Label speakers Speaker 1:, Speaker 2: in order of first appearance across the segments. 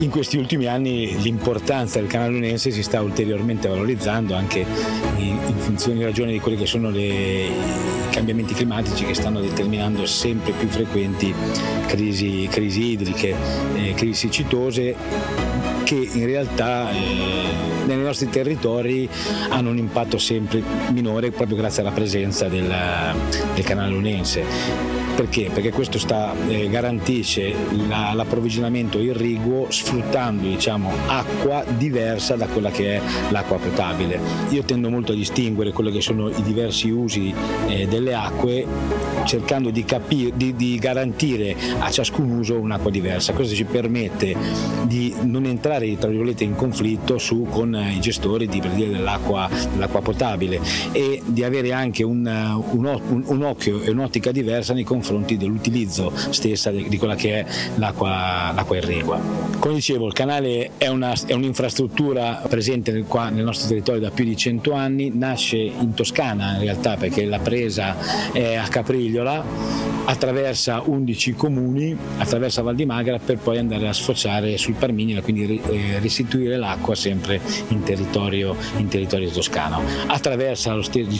Speaker 1: In questi ultimi anni l'importanza del canale lunense si sta ulteriormente valorizzando anche in funzione in ragione di quelli che sono i cambiamenti climatici che stanno determinando sempre più frequenti crisi idriche, crisi siccitose, che in realtà nei nostri territori hanno un impatto sempre minore proprio grazie alla presenza del canale lunense. Perché? Perché questo garantisce l'approvvigionamento irriguo sfruttando acqua diversa da quella che è l'acqua potabile. Io tendo molto a distinguere quelli che sono i diversi usi delle acque, cercando di garantire a ciascun uso un'acqua diversa. Questo ci permette di non entrare tra virgolette in conflitto con i gestori dell'acqua potabile e di avere anche un occhio e un'ottica diversa nei confronti dell'utilizzo stessa di quella che è l'acqua irrigua. Come dicevo, il canale è un'infrastruttura presente nel nostro territorio da più di 100 anni, nasce in Toscana in realtà perché la presa è a Caprigliola, attraversa 11 comuni, attraversa Val di Magra per poi andare a sfociare sul Parmignano, quindi restituire l'acqua sempre in territorio toscano. Attraversa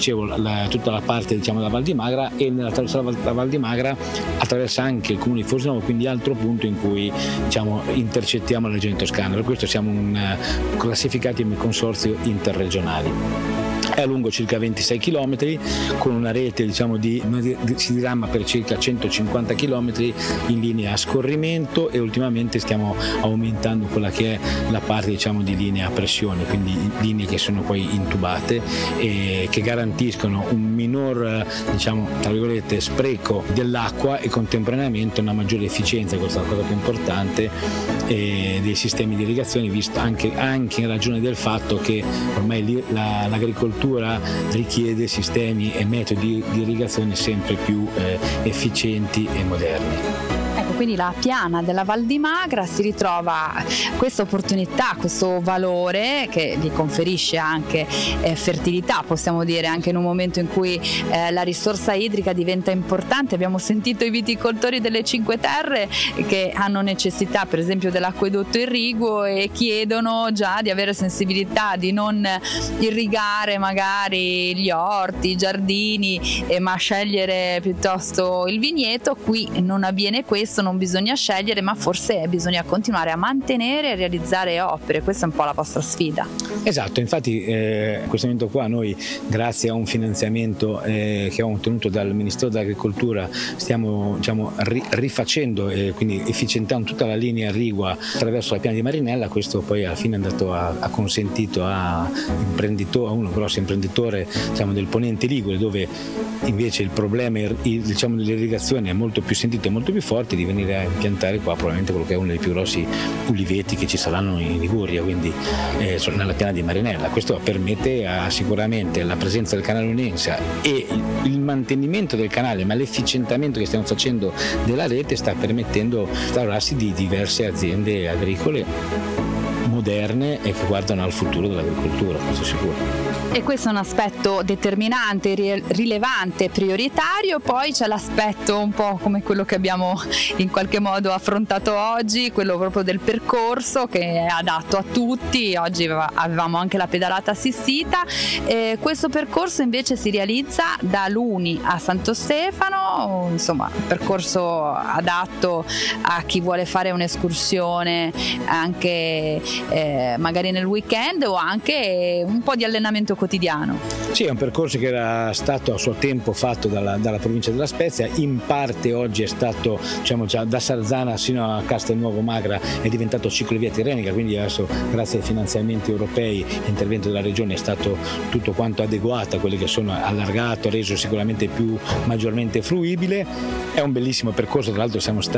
Speaker 1: tutta la parte della Val di Magra e nell'attraversare la Val di Magra attraversa anche il comune di Frosinone, quindi altro punto in cui intercettiamo la regione toscana. Per questo siamo classificati come consorzio interregionali. È lungo circa 26 km con una rete si dirama per circa 150 km in linea a scorrimento e ultimamente stiamo aumentando quella che è la parte di linea a pressione, quindi linee che sono poi intubate e che garantiscono un minor tra virgolette spreco dell'acqua e contemporaneamente una maggiore efficienza, questa è la cosa più importante, dei sistemi di irrigazione, visto anche in ragione del fatto che ormai l'agricoltura richiede sistemi e metodi di irrigazione sempre più efficienti e moderni.
Speaker 2: Quindi la piana della Val di Magra si ritrova questa opportunità, questo valore che gli conferisce anche fertilità, possiamo dire, anche in un momento in cui la risorsa idrica diventa importante. Abbiamo sentito i viticoltori delle Cinque Terre che hanno necessità per esempio dell'acquedotto irriguo e chiedono già di avere sensibilità di non irrigare magari gli orti, i giardini, ma scegliere piuttosto il vigneto. Qui non avviene questo, non bisogna scegliere, ma forse bisogna continuare a mantenere e realizzare opere. Questa è un po' la vostra sfida.
Speaker 1: Esatto, infatti in questo momento qua noi, grazie a un finanziamento che abbiamo ottenuto dal Ministero dell'Agricoltura, stiamo rifacendo e quindi efficientando tutta la linea irrigua attraverso la piana di Marinella. Questo poi alla fine ha consentito a un grosso imprenditore del Ponente Ligure, dove invece il problema dell'irrigazione è molto più sentito e molto più forte, di venire a impiantare qua probabilmente quello che è uno dei più grossi uliveti che ci saranno in Liguria, quindi nella piana di Marinella. Questo permette sicuramente la presenza del canale lunense e il mantenimento del canale, ma l'efficientamento che stiamo facendo della rete sta permettendo l'instaurarsi di diverse aziende agricole moderne e che guardano al futuro dell'agricoltura, questo sicuro.
Speaker 2: E questo è un aspetto determinante, rilevante, prioritario. Poi c'è l'aspetto un po' come quello che abbiamo in qualche modo affrontato oggi, quello proprio del percorso che è adatto a tutti. Oggi avevamo anche la pedalata assistita. Questo percorso invece si realizza da Luni a Santo Stefano, insomma percorso adatto a chi vuole fare un'escursione anche magari nel weekend o anche un po' di allenamento quotidiano.
Speaker 1: Sì, è un percorso che era stato a suo tempo fatto dalla provincia della Spezia, in parte oggi è stato già da Sarzana sino a Castelnuovo Magra è diventato ciclovia tirrenica, quindi adesso grazie ai finanziamenti europei l'intervento della regione è stato tutto quanto adeguato a quelli che sono allargato, reso sicuramente maggiormente fruibile. È un bellissimo percorso, tra l'altro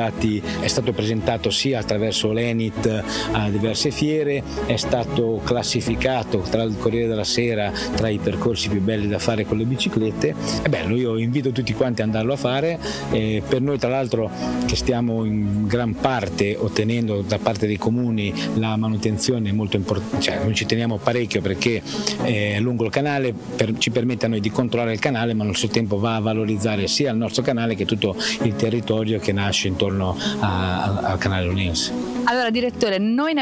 Speaker 1: è stato presentato sia attraverso l'Enit a diverse fiere, è stato classificato tra il Corriere della Sera tra i percorsi più belli da fare con le biciclette. È bello, io invito tutti quanti ad andarlo a fare. Per noi tra l'altro che stiamo in gran parte ottenendo da parte dei comuni la manutenzione molto importante, noi ci teniamo parecchio perché lungo il canale ci permette a noi di controllare il canale, ma allo stesso tempo va a valorizzare sia il nostro canale che tutto il territorio che nasce intorno al canale lunense.
Speaker 2: Allora direttore, noi ne